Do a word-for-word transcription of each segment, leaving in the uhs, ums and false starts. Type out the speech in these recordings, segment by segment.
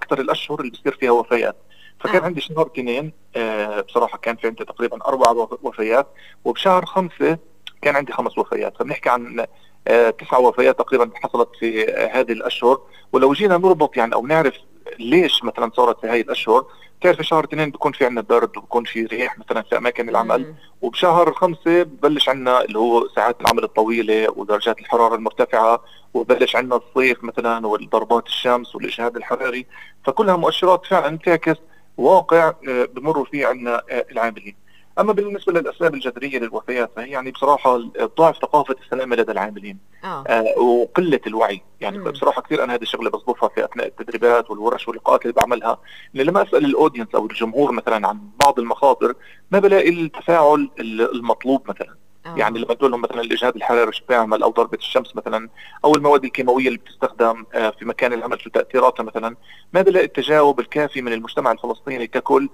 اكثر الاشهر اللي بصير فيها وفيات. فكان اه. عندي شهر اثنين آه بصراحه كان في عندي تقريبا اربع وفيات، وبشهر خمسه كان عندي خمس وفيات. فبنحكي عن آه تسع وفيات تقريبا حصلت في آه هذه الاشهر. ولو جينا نربط يعني او نعرف ليش مثلا صارت في هاي الاشهر، بتعرف شهر اثنين بيكون في عندنا برد وبكون في ريح مثلا في اماكن العمل، امم. وبشهر خمسة ببلش عندنا اللي هو ساعات العمل الطويلة ودرجات الحرارة المرتفعة، وببلش عندنا الصيف مثلا والضربات الشمس والإجهاد الحراري. فكلها مؤشرات فعلا تعكس واقع آه، بمروا فيه عندنا آه، العاملين. أما بالنسبة للأسباب الجذرية للوفيات فهي يعني بصراحة ضعف ثقافة السلامة لدى العاملين اه. آه، وقلة الوعي. يعني امم. بصراحة كثير أنا هذه الشغلة بصبصها في أثناء التدريبات والورش واللقاءات اللي بعملها، إن لما أسأل الأودينس أو الجمهور مثلا عن بعض المخاطر ما بلاقي التفاعل المطلوب مثلا. يعني اه. لما تقول لهم مثلا الإجهاد الحراري شو بيعمل، أو ضربة الشمس مثلا، أو المواد الكيماوية اللي بتستخدم آه، في مكان العمل شو تأثيراتها مثلا، ما بلاقي التجاوب الكافي من المجتمع الفلسطيني ككل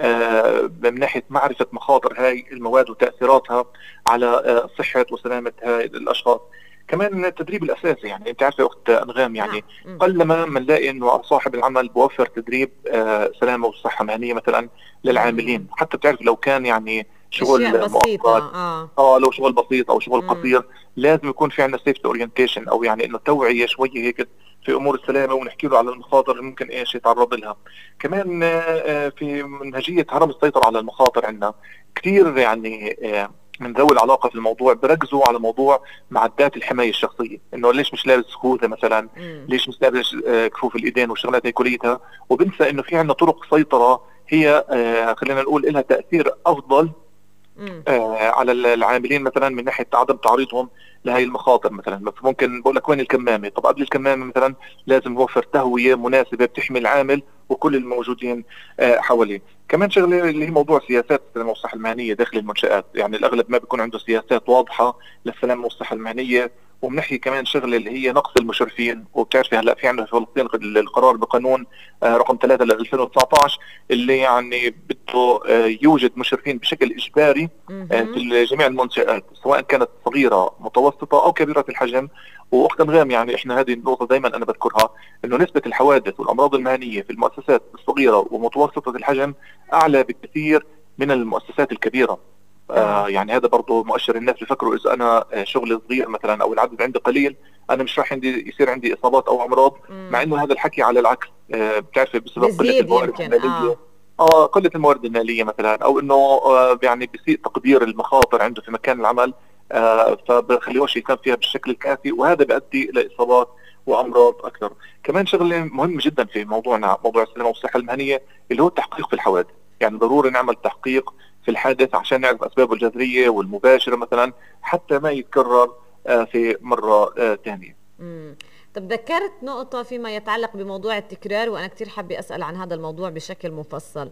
آه، من ناحية معرفة مخاطر هاي المواد وتأثيراتها على آه، صحة وسلامة هاي الأشخاص. كمان التدريب الاساسي، يعني انت عارفه يا اخت انغام، نعم. يعني امم. قلما بنلاقي انه صاحب العمل بوفر تدريب آه سلامه وصحه مهنيه مثلا للعاملين. امم. حتى بتعرف لو كان يعني اشياء شغل بسيطة. مؤقت، اه. اه لو شغل بسيط او شغل امم. قصير، لازم يكون في عندنا سيفتي اورينتيشن، او يعني انه توعيه شويه هيك في امور السلامه، ونحكي له على المخاطر اللي ممكن ايش يتعرض لها. كمان آه آه، في منهجيه هرم السيطره على المخاطر عندنا كثير يعني آه من ذوي العلاقه في الموضوع بركزوا على موضوع معدات الحمايه الشخصيه، انه ليش مش لابس خوذه مثلا، امم. ليش مش لابس آه، كفوف الايدين والشغلات هي كليتها، وبنسى انه في عندنا طرق سيطره هي آه، خلينا نقول لها تاثير افضل امم. آه، على العاملين مثلا من ناحيه عدم تعريضهم لهي المخاطر. مثلا ممكن بقول لك وين الكمامه؟ طب قبل الكمامه مثلا لازم نوفر تهويه مناسبه بتحمي العامل وكل الموجودين آه، حواليه. كمان شغله اللي هي موضوع سياسات السلامه والصحه المهنيه داخل المنشات، يعني الاغلب ما بيكون عنده سياسات واضحه للسلامه والصحه المهنيه. وبنحكي كمان شغله اللي هي نقص المشرفين. وبتعرفي هلا في عندنا في فلسطين القرار بقانون آه، رقم ثلاثة ل ألفين وتسعطعش اللي يعني بده آه، يوجد مشرفين بشكل اجباري آه، امم. في جميع المنشآت، سواء كانت صغيرة متوسطة أو كبيرة الحجم. وأخت أنغام، يعني إحنا هذه النقطة دائما أنا بذكرها، إنه نسبة الحوادث والأمراض المهنية في المؤسسات الصغيرة ومتوسطة الحجم أعلى بكثير من المؤسسات الكبيرة. اه. آه يعني هذا برضه مؤشر الناس بيفكروا إذا أنا آه، شغلي صغير مثلا أو العدد عندي قليل، أنا مش راح عندي يصير عندي إصابات أو أمراض. مع امم. إنه هذا الحكي على العكس، آه بتعرفي بسبب قلة بزيد الموارد يمكن. المالية. اه. اه قلة الموارد المالية مثلا، او انه آه يعني بسيء تقدير المخاطر عنده في مكان العمل، آه فبخليهوش يهتم فيها بالشكل الكافي، وهذا بيؤدي الى اصابات وامراض اكثر. كمان شغله مهم جدا في موضوعنا، موضوع السلامة والصحة المهنية، اللي هو التحقيق في الحوادث. يعني ضروري نعمل تحقيق في الحادث عشان نعرف اسبابه الجذرية والمباشرة مثلا، حتى ما يتكرر آه في مرة آه ثانية. امم. طب ذكرت نقطة فيما يتعلق بموضوع التكرار، وأنا كتير حابة أسأل عن هذا الموضوع بشكل مفصل.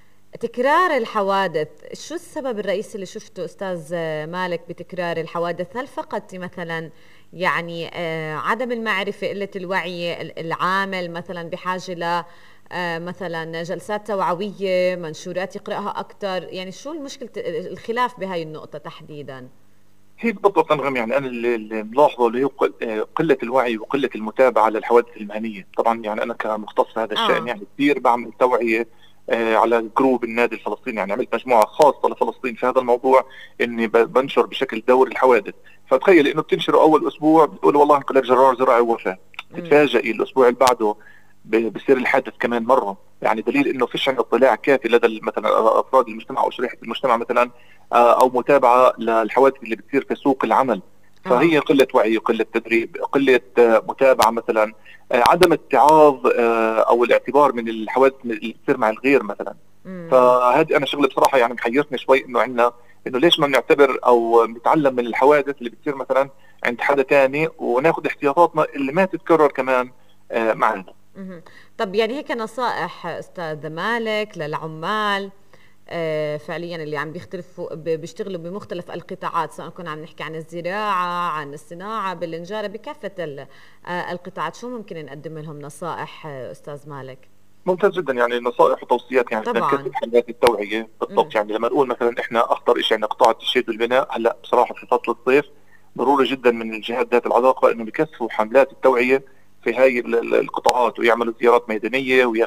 تكرار الحوادث، شو السبب الرئيسي اللي شفته أستاذ مالك بتكرار الحوادث؟ هل فقط مثلا يعني آه، عدم المعرفة، قلة الوعي، ال- العامل مثلا بحاجة ل آه، مثلا جلسات توعوية، منشورات يقرأها أكثر؟ يعني شو المشكلة، الخلاف بهاي النقطة تحديدا؟ هيك بالضبط أنغم. يعني أنا اللي اللي ملاحظه اللي هو قل- آه، قلة الوعي وقلة المتابعة للحوادث المهنية. طبعا يعني أنا كمختص في هذا الشأن اه. يعني كثير بعمل توعية آه، على جروب النادي الفلسطيني. يعني عملت مجموعة خاصة لفلسطين في هذا الموضوع، إني ب- بنشر بشكل دوري الحوادث. فتخيل إنه بتنشره أول أسبوع بتقول والله انقلب جرار زراعي ووفاة، امم. تتفاجئي الأسبوع اللي بعده ب- بصير الحادث كمان مرة. يعني دليل إنه فيش عندنا اطلاع كافي لدى مثلا أفراد المجتمع أو شريحة المجتمع مثلا، آه، او متابعه للحوادث اللي بتصير في سوق العمل. اه. فهي قله وعي، قله تدريب، قله آه، متابعه مثلا، آه، عدم اتعاظ آه، او الاعتبار من الحوادث اللي بتصير مع الغير مثلا. امم. فهذه انا شغله بصراحه يعني محيرتني شوي، انه عندنا انه ليش ما بنعتبر او نتعلم من الحوادث اللي بتصير مثلا عند حدا تاني، وناخذ احتياطاتنا اللي ما تتكرر كمان آه، معنا. مهم. طب يعني هيك نصائح استاذ مالك للعمال آه، فعليا اللي عم بيختلفوا ب- بيشتغلوا بمختلف القطاعات، سواء كنا عم نحكي عن الزراعة، عن الصناعة، بالنجارة، بكافة ال- آه، القطاعات، شو ممكن نقدم لهم نصائح آه، استاذ مالك؟ ممتاز جدا. يعني نصائح وتوصيات، يعني بدنا نكثف طبعا. حملات التوعيه مم. بالضبط. يعني لما نقول مثلا احنا اخطر شيء عندنا قطاع التشييد والبناء هلا بصراحه في فصل الصيف، ضروري جدا من الجهات ذات العلاقه انه بكثفوا حملات التوعيه في هاي ال- ال- القطاعات، ويعملوا زيارات ميدانيه